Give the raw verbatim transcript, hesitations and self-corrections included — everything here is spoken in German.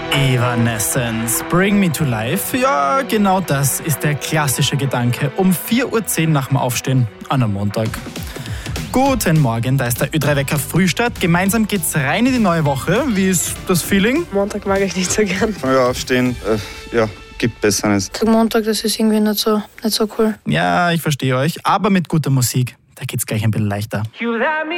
Evanescence, Bring Me to Life. Ja, genau das ist der klassische Gedanke um vier Uhr zehn nach dem Aufstehen an einem Montag. Guten Morgen, da ist der Ö drei Wecker Frühstart. Gemeinsam geht's rein in die neue Woche. Wie ist das Feeling? Montag mag ich nicht so gern. Ja, aufstehen, äh, ja, gibt Besseres. Montag, das ist irgendwie nicht so, nicht so cool. Ja, ich verstehe euch, aber mit guter Musik, da geht's gleich ein bisschen leichter. You let me